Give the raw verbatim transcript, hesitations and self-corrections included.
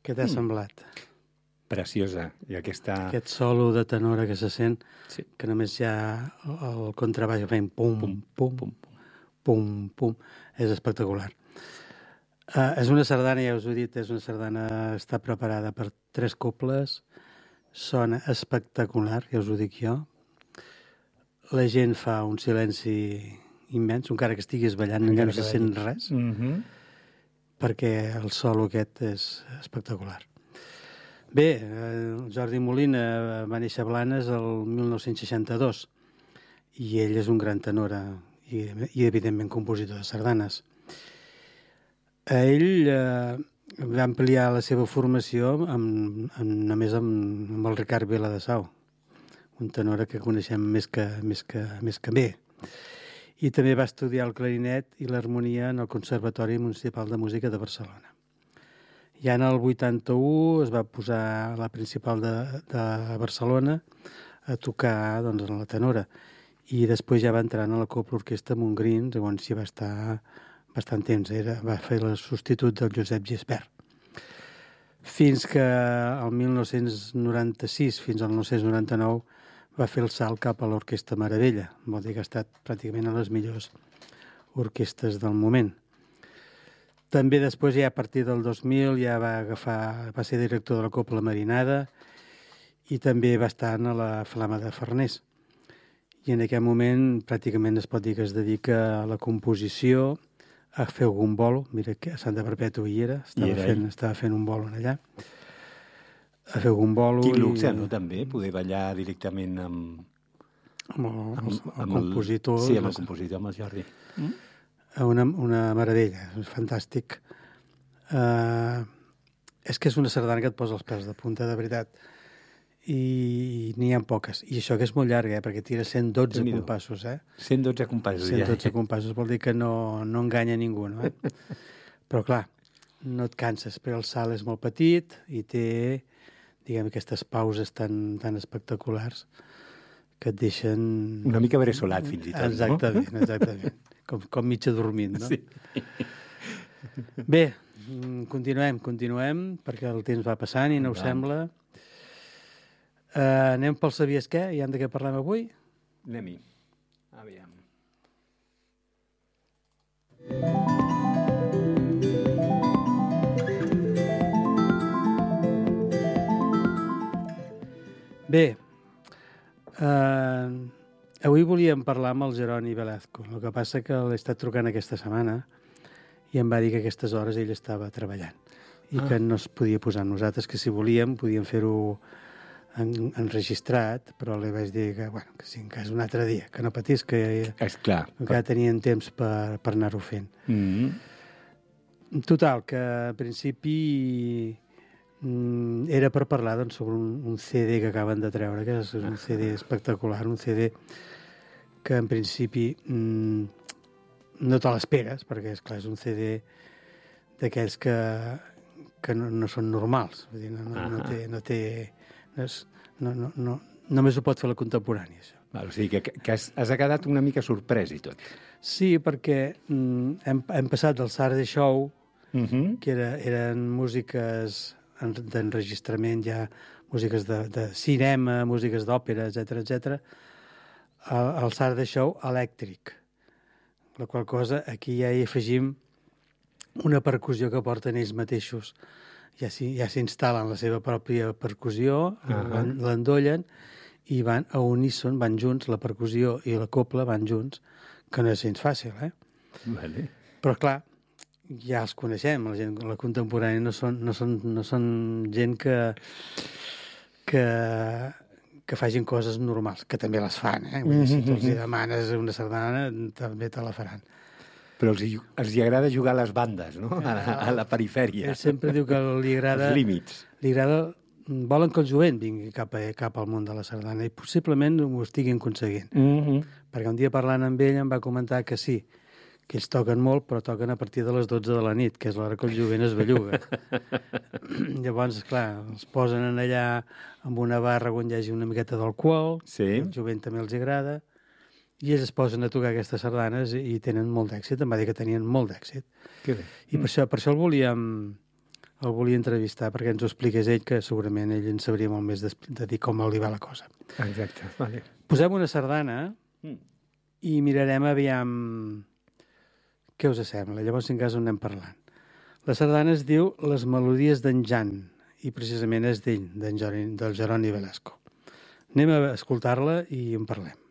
Què t'ha mm. semblat? Preciosa. I aquesta... Aquest solo de tenora que se sent, sí. que només hi ha el contrabaix fent pum, pum, pum, pum, pum, pum. És espectacular. Uh, és una sardana, ja us ho he dit, és una sardana, està preparada per tres cobles, sona espectacular, ja us ho dic jo. La gent fa un silenci immens, encara que estiguis ballant, encara no se sent res, mm-hmm. perquè el solo aquest és espectacular. Bé, el Jordi Molina va néixer a Blanes el mil nou-cents seixanta-dos i ell és un gran tenor i, i evidentment, compositor de sardanes. Ell eh, va ampliar la seva formació amb, amb, només amb, amb el Ricard Viladesau, un tenor que coneixem més que, més, que, més que bé. I també va estudiar el clarinet i l'harmonia en el Conservatori Municipal de Música de Barcelona. Ja en el vuitanta-u es va posar a la principal de, de Barcelona a tocar doncs, en la tenora i després ja va entrar en la Cobla Orquestra Montgrins, on s'hi va estar bastant temps. Era, va fer el substitut del Josep Gispert. Fins que el mil nou-cents noranta-sis fins al mil nou-cents noranta-nou va fer el salt cap a l'Orquestra Meravella. Vol dir que ha estat pràcticament a les millors orquestres del moment. També després, ja a partir del dos mil, ja va agafar, va ser director de la Cobla Marinada i també va estar a la Flama de Farners. I en aquest moment pràcticament es pot dir que es dedica a la composició, a fer algun bolo. Mira que a Santa Perpètua hi era, estava, era fent, estava fent un bolo allà. A fer algun bolo... Quin luxe, i... no, també? Poder ballar directament amb... Amb el, amb, el, amb, el compositor. El, sí, amb el compositor, amb el Jordi. Mm? Una, una meravella, és fantàstic. Uh, és que és una sardana que et posa els pèls de punta, de veritat. I n'hi ha poques. I això que és molt llarga, eh? Perquè tira cent dotze compassos, eh? cent dotze compassos, cent dotze ja. compassos, vol dir que no, no enganya ningú, no? Eh? Però, clar, no et canses, però el salt és molt petit i té, diguem, aquestes pauses tan, tan espectaculars que et deixen... Una mica bressolat, fins i tot, exactament, no? Exactament. Com, com mig adormint, no? Sí. Bé, continuem, continuem, perquè el temps va passant i no ho sembla. Uh, anem pel Sabies què? I de què parlem avui? Anem-hi. Aviam. Bé, uh, avui volíem parlar amb el Jeroni Velazco. El que passa que l'he estat trucant aquesta setmana i em va dir que a aquestes hores ell estava treballant i ah. que no es podia posar amb nosaltres, que si volíem podíem fer-ho en, enregistrat, però li vaig dir que, bueno, que sí, que és un altre dia, que no patís, que, és clar, que ja tenien temps per, per anar-ho fent. Mm-hmm. Total, que en principi mm, era per parlar doncs, sobre un, un C D que acaben de treure, que és un C D espectacular, un C D que en principi mm, no te l'esperes, perquè és clar, és un C D d'aquells que, que no, no són normals, vull dir, no, no, no té... No té no és, no, no, no, només ho pot fer la contemporània, això. Val, o sigui, que, que has, has quedat una mica sorprès i tot. Sí, perquè mm, hem, hem passat del Saturday Show, uh-huh. que era, eren músiques d'enregistrament, ja músiques de, de cinema, músiques d'òpera, etcètera, etcètera, al, al Saturday Show elèctric. La qual cosa, aquí ja hi afegim una percussió que porten ells mateixos. Ja s'instal·len la seva pròpia percussió, uh-huh. l'endollen i van a uníson, van junts, la percussió i la cobla van junts, que no és gens fàcil, eh? Vale. Però, clar, ja els coneixem, la gent, la contemporània no són, no són, no són gent que, que, que facin coses normals, que també les fan, eh? Vull dir, si tu els demanes una sardana, també te la faran. Però els, els hi agrada jugar a les bandes, no? A la, a la perifèria. Ell sempre diu que li agrada... Els límits. Li agrada... Volen que el jovent vingui cap, a, cap al món de la sardana i possiblement ho estiguin aconseguint. Mm-hmm. Perquè un dia parlant amb ell em va comentar que sí, que ells toquen molt, però toquen a partir de les dotze de la nit, que és l'hora que el jovent es belluga. Llavors, clar, els posen allà amb una barra on hi hagi una miqueta d'alcohol, sí. El jovent també els agrada, i ells es posen a tocar aquestes sardanes i, i tenen molt d'èxit. Em va dir que tenien molt d'èxit. Que bé. I per això, per això el volíem, el volia entrevistar perquè ens ho expliqués ell, que segurament ell en sabria molt més de, de dir com li va la cosa. Exacte, vale. Posem una sardana Mm. i mirarem aviam què us sembla. Llavors, en cas, on anem parlant. La sardana es diu Les melodies d'en Jan, i precisament és d'ell, del Jeroni Velasco. Anem a escoltar-la i en parlem.